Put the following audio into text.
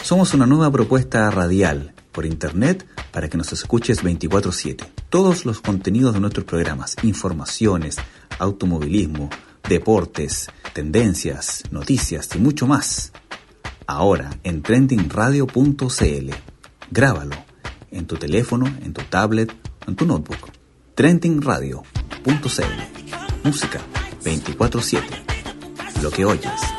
Somos una nueva propuesta radial por internet para que nos escuches 24/7. Todos los contenidos de nuestros programas, informaciones, automovilismo, deportes, tendencias, noticias y mucho más. Ahora en trendingradio.cl. Grábalo en tu teléfono, en tu tablet o en tu notebook. trendingradio.cl. Música 24/7. Lo que oyes